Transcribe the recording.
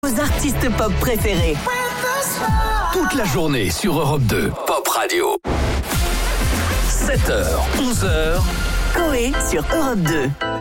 Vos artistes pop préférés. Toute la journée sur Europe 2, Pop Radio. 7h, 11h. Coé sur Europe 2.